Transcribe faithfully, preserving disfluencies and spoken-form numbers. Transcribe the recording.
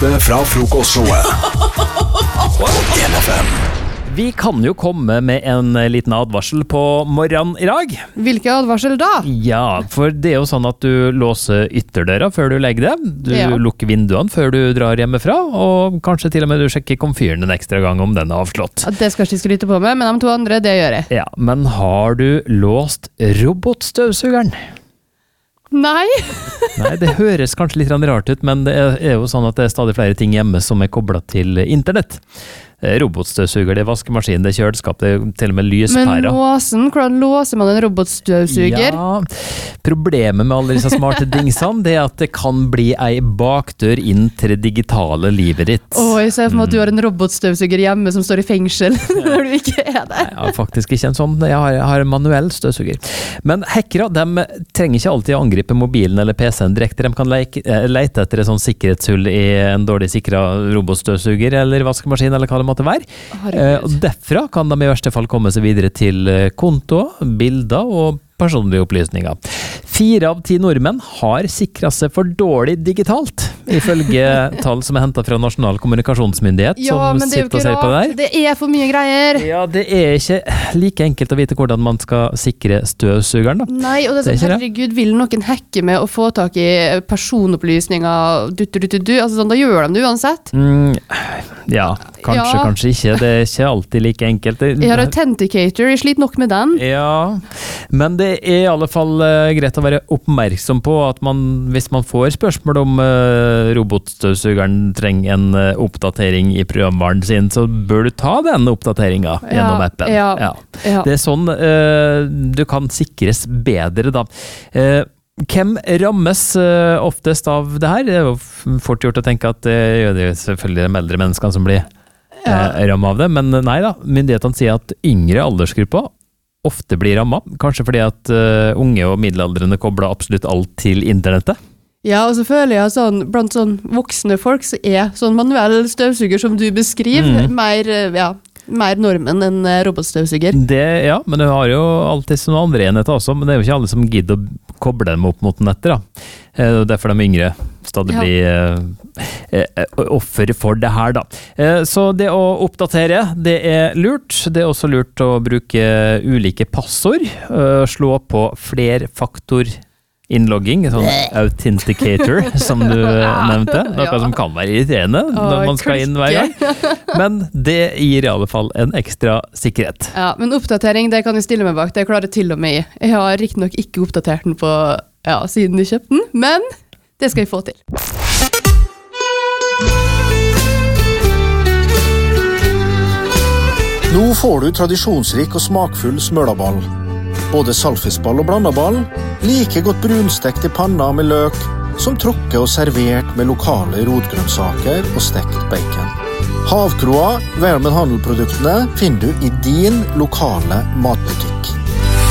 Klippet fra frokostshowet. en F M. Vi kan jo komme med en liten advarsel på morgenen i dag. Hvilke advarsel da? Ja, for det er jo sånn at du låser ytterdøra før du legger deg. Du Ja. lukker vinduene før du drar hjemmefra, og kanskje til og med du sjekker komfyren en ekstra gang om den er avslått. Ja, det skal ikke skryte på meg, men de to andre, det gjør jeg. Ja, men har du låst robotstøvsugeren? Nei. Nei, det høres kanskje litt rart ut, men det er jo sånn at det er stadig flere ting hjemme som er koblet til internett. Robotstøvsuger, det er vaskemaskin, det er kjøleskap, det er til og med lyspærer. Men låsen, hvordan låser man en robotstøvsuger? Ja, problemet med alle disse smarte dingsene, det er at det kan bli ei bakdør inn til det digitale livet ditt. Åh, jeg ser for meg at du har en robotstøvsuger hjemme som står i fengsel når du ikke er der. Jeg har faktisk ikke en sånn, jeg har, jeg har en manuell støvsuger. Men hackere, de trenger ikke alltid å angripe mobilen eller P C-en direkte. De kan leke, lete etter et sånn sikkerhetshull i en dårlig sikret robotstøvsuger eller vaskemaskin eller hva det måtte være. Herregud. Og derfra kan de i verste fall komme seg videre til konto, bilder og personlige opplysninger. Fire av ti nordmenn har sikret seg for dårlig digitalt, ifølge tall som er hentet fra Nasjonal kommunikasjonsmyndighet, Ja, som men det er jo sitter og ikke ser på det rart. her. Det er for mye greier. Ja, det er ikke like enkelt å vite hvordan man skal sikre støvsugeren da. Nei, og det er Det er sånn, ikke det. herregud, vil noen hacke med å få tak i personopplysninger, du, du, du, du, altså sånn, da gjør de det uansett. Mm, ja, kanskje, Ja. kanskje ikke. Det er ikke alltid like enkelt. Det, Jeg har Authenticator, jeg sliter nok med den. Ja, men det er i alle fall uh, greit å være oppmerksom på at man, hvis man får spørsmål om uh, robotstøvsugeren trenger en uh, oppdatering i programvaren sin, så bør du ta den oppdateringen gjennom appen. Ja, ja. Det er sånn uh, du kan sikres bedre da. Uh, Hvem rammes uh, oftest av det her? Det er jo fort gjort å tenke at det gjør det selvfølgelig de eldre menneskene som blir Ja. uh, rammet av det, men nei da, myndighetene sier at yngre aldersgrupper ofte blir rammet, kanskje fordi at uh, unge og middelaldrende kobler absolutt alt til internettet. Ja, og så føler jeg at sånn, blant sånn voksne folk så er sånn manuell støvsuger som du beskriver, Mm. mer, ja, mer normen enn eh, robotstøvsuger. Det, ja, men du har jo alltid sånne andre enheter også, men det er jo ikke alle som gidder å koble dem opp mot nettet da. Eh, og derfor de yngre stadig Ja. blir eh, eh, offer for det her da. Eh, så det å oppdatere, det er lurt. Det er også lurt å bruke ulike passord, eh, slå på flerfaktor innlogging, sånn authenticator, som du nevnte. Noe Ja. som kan være irriterende når Åh, man skal inn hver gang. Men det gir i alle fall en ekstra sikkerhet. Ja, men oppdatering, det kan jeg stille meg bak, det klarer jeg til og med i. Jeg har riktig nok ikke oppdatert den på, ja, siden jeg kjøpte den, men det skal jeg få til. Nå får du tradisjonsrik og smakfull smølaball. Både salfisball og blandaball, like godt brunstekt i panna med løk, som trukket og servert med lokale rotgrønnsaker og stekt bacon. Havkroa, Vermen Handelproduktene, finner du i din lokale matbutikk.